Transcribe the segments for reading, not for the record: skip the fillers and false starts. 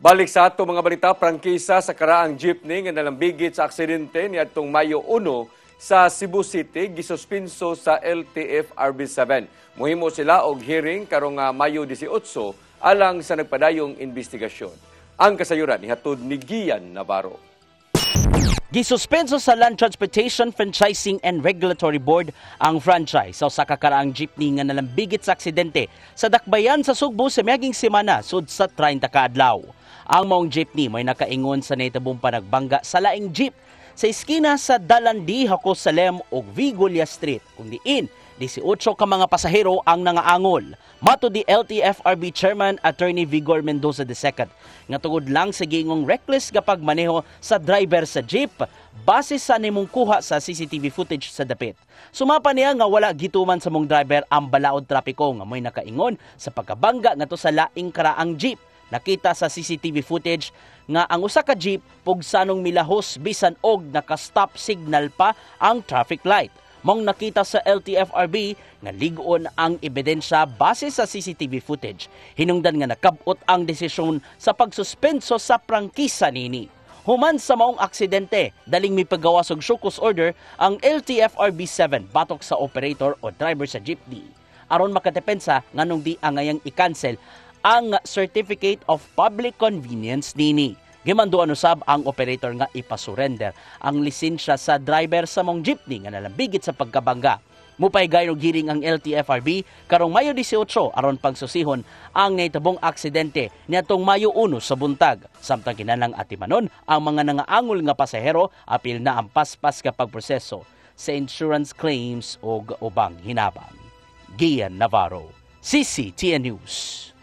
Balik sa ato mga balita, prangkisa sa karaang jeepney nga nalambigit sa aksidente niadtong Mayo 1 sa Cebu City gisuspinso sa LTF RB7. Muhimo sila og hearing karong Mayo 18 alang sa nagpadayong investigasyon. Ang kasayuran nihatod ni Gian Navarro. Gisuspenso sa Land Transportation Franchising and Regulatory Board ang franchise sa usa ka karaang jeepney nga nalambigit sa aksidente sa dakbayan sa Sugbo sa miaging semana sud sa 30 ka adlaw. Ang maong jeepney may nakaingon sa nahitabong panagbangga sa laing jeep sa iskina sa Dalandi, Hako Salem ug Vigulya Street kung diin 18 ka mga pasahero ang nangaangol. Mato di LTFRB Chairman Attorney Vigor Mendoza II nga tungod lang sa giingong reckless nga pagmaneho sa driver sa jeep base sa nimong kuha sa CCTV footage sa dapit. Sumapa niya nga wala gituman sa mong driver ang balaod trapiko nga may nakaingon sa pagkabangga ngadto sa laing karaang jeep. Nakita sa CCTV footage nga ang usa ka jeep pugsanong milahos bisan og naka-stop signal pa ang traffic light. Mong nakita sa LTFRB nga ligon ang ebidensya base sa CCTV footage. Hinungdan nga nakabot ang desisyon sa pagsuspenso sa prangkisa nini. Human sa maong aksidente, daling mipagawas og show-cause order ang LTFRB 7 batok sa operator o driver sa jeepney. Aron makadepensa nganong di angayang i-cancel ang Certificate of Public Convenience nini. Gimanduan usab ang operator nga ipasurrender ang lisensya sa driver sa mong jeepney nga nalambigit sa pagkabangga. Mupay og hearing ang LTFRB karong Mayo 18 aron pagsusihon ang nahitabong aksidente niadtong Mayo 1 sa buntag. Samtang kinahanglang atimanon ang mga nangaangol nga pasahero apil na ang paspas nga pagproseso sa insurance claims ug ubang hinabang. Gian Navarro, CCTN News.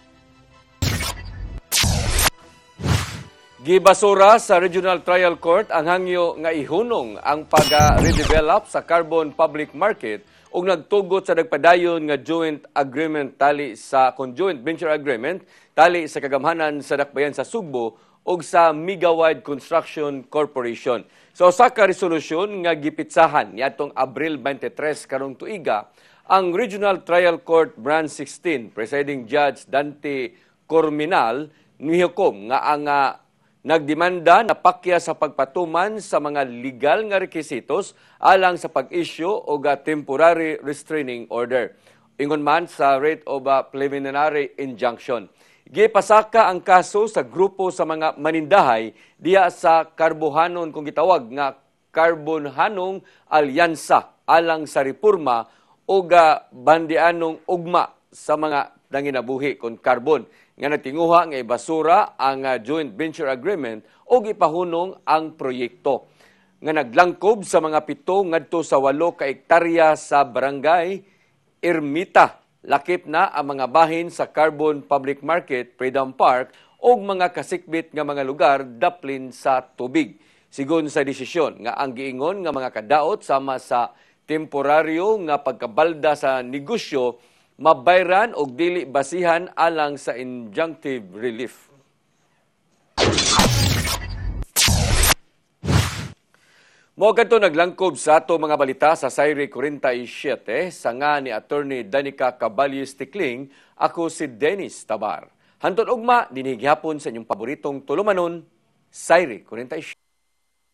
Gibasura sa Regional Trial Court ang hangyo nga ihunong ang pag-redevelop sa carbon public market ug nagtugot sa nagpadayon nga joint venture agreement tali sa kagamhanan sa dakbayan sa Sugbo ug sa Megawide Construction Corporation. Sa usa ka resolusyon nga gipitsahan niadtong Abril 23 karong tuiga, ang Regional Trial Court Branch 16 Presiding Judge Dante Corminal nihukom nga ang nagdemanda na pakya sa pagpatuman sa mga legal nga requisitos alang sa pag-issue og temporary restraining order. Ingon man sa rate of preliminary injunction. Gipasaka ang kaso sa grupo sa mga manindahay diya sa Karbohanon kung gitawag nga Karbonhanong Alyansa alang sa reforma o bandianong ugma sa mga nanginabuhi kon karbon nga nagtinguha nga ibasura ang joint venture agreement o ipahunong ang proyekto nga naglangkob sa mga 7 ngadto sa 8 ka hektarya sa barangay Ermita. Lakip na ang mga bahin sa Carbon Public Market, Freedom Park o mga kasikbit nga mga lugar daplin sa tubig. Sigon sa desisyon nga ang giingon nga mga kadaot sama sa temporaryo nga pagkabalda sa negosyo mabayran og dili basihan alang sa injunctive relief. Mo kadto naglangkob sa ato mga balita sa Sayre 47 sanga ni Attorney Danica Caballes Tikling, ako si Dennis Tabar. Hantod ugma dinhi gihapon sa inyong paboritong tulumanon, Sayre 47.